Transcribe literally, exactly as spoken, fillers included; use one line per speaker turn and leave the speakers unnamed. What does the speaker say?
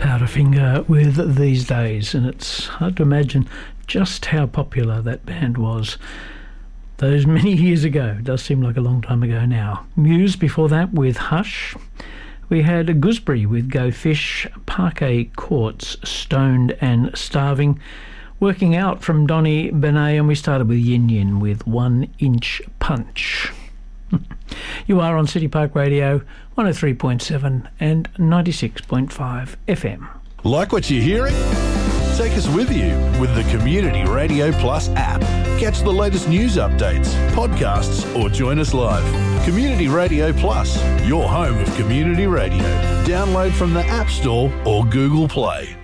Powderfinger with These Days, and it's hard to imagine just how popular that band was those many years ago. It does seem like a long time ago now. Muse before that with Hush. We had Gooseberry with Go Fish, Parquet Courts, Stoned and Starving, Working Out from Donny Benet, and we started with Yin Yin with One Inch Punch. You are on City Park Radio, one oh three point seven and ninety-six point five F M.
Like what you're hearing? Take us with you with the Community Radio Plus app. Catch the latest news updates, podcasts, or join us live. Community Radio Plus, your home of community radio. Download from the App Store or Google Play.